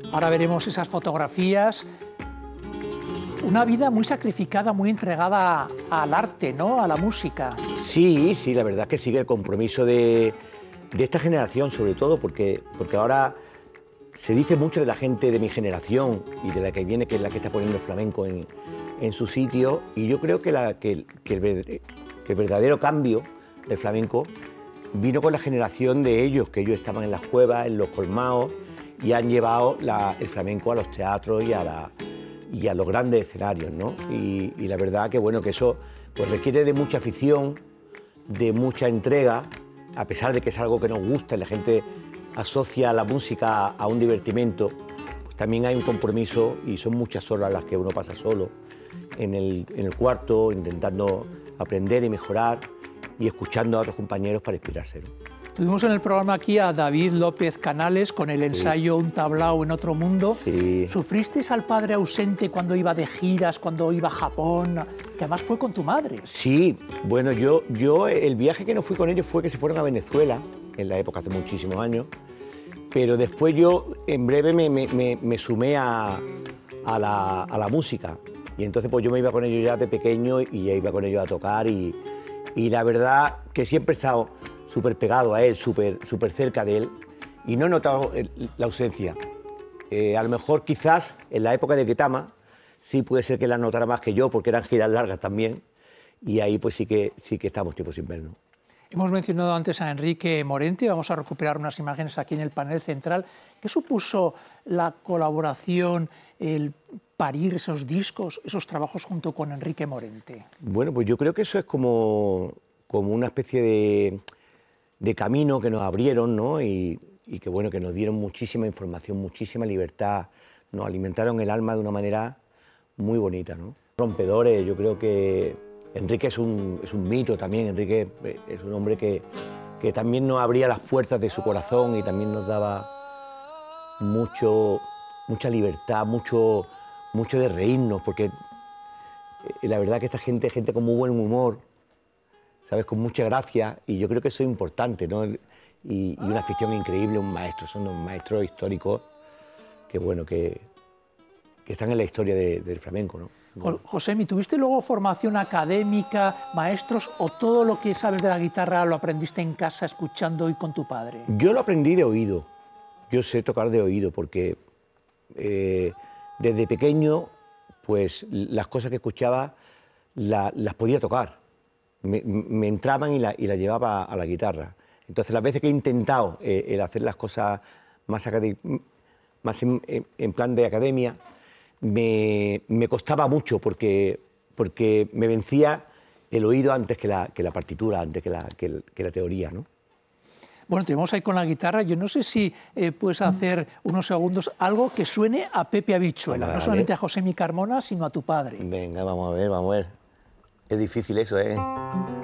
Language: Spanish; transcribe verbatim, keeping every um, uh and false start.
Ahora veremos esas fotografías. Una vida muy sacrificada, muy entregada al arte, ¿no? A la música. Sí, sí, la verdad es que sigue el compromiso de, de esta generación, sobre todo, porque, porque ahora se dice mucho de la gente de mi generación y de la que viene, que es la que está poniendo el flamenco en, en su sitio, y yo creo que, la, que, que, el, que el verdadero cambio del flamenco vino con la generación de ellos, que ellos estaban en las cuevas, en los colmados, y han llevado la, el flamenco a los teatros y a, la, y a los grandes escenarios, ¿no? Y, y la verdad que, bueno, que eso pues, requiere de mucha afición, de mucha entrega, a pesar de que es algo que nos gusta y la gente asocia la música a un divertimento, pues también hay un compromiso y son muchas horas las que uno pasa solo en el, en el cuarto, intentando aprender y mejorar y escuchando a otros compañeros para inspirarse, ¿no? Tuvimos en el programa aquí a David López Canales con el ensayo sí. Un tablao en otro mundo. Sí. ¿Sufristeis al padre ausente cuando iba de giras, cuando iba a Japón? Que además fue con tu madre. Sí, bueno, yo, yo el viaje que no fui con ellos fue que se fueron a Venezuela, en la época, hace muchísimos años, pero después yo en breve me, me, me, me sumé a, a, la, a la música. Y entonces pues yo me iba con ellos ya de pequeño y ya iba con ellos a tocar y, y la verdad que siempre he estado súper pegado a él, súper súper cerca de él y no he notado el, la ausencia. Eh, a lo mejor quizás en la época de Ketama sí puede ser que la notara más que yo porque eran giras largas también y ahí pues sí que, sí que estamos tiempo sin vernos. Hemos mencionado antes a Enrique Morente, vamos a recuperar unas imágenes aquí en el panel central. ¿Qué supuso la colaboración, el parir esos discos, esos trabajos junto con Enrique Morente? Bueno, pues yo creo que eso es como, como una especie de, de camino que nos abrieron, ¿no? Y, y que, bueno, que nos dieron muchísima información, muchísima libertad, nos alimentaron el alma de una manera muy bonita, ¿no? Rompedores, yo creo que Enrique es un, es un mito también, Enrique es un hombre que, que también nos abría las puertas de su corazón y también nos daba mucho, mucha libertad, mucho, mucho de reírnos, porque la verdad que esta gente es gente con muy buen humor, ¿sabes? Con mucha gracia, y yo creo que eso es importante, ¿no? Y, y una afición increíble, un maestro, son unos maestros históricos que, bueno, que, que están en la historia de, del flamenco, ¿no? Bueno. Josemi, ¿tuviste luego formación académica, maestros, o todo lo que sabes de la guitarra lo aprendiste en casa escuchando y con tu padre? Yo lo aprendí de oído, yo sé tocar de oído, porque eh, desde pequeño, pues las cosas que escuchaba la, las podía tocar, me, me entraban y las y la llevaba a la guitarra. Entonces las veces que he intentado eh, el hacer las cosas más, más en, en plan de academia, Me, me costaba mucho porque, porque me vencía el oído antes que la, que la partitura, antes que la, que, que la teoría, ¿no? Bueno, te vemos ahí con la guitarra. Yo no sé si eh, puedes hacer unos segundos algo que suene a Pepe Habichuela, vale, no solamente a Josemi Carmona, sino a tu padre. Venga, vamos a ver, vamos a ver. Es difícil eso, ¿eh?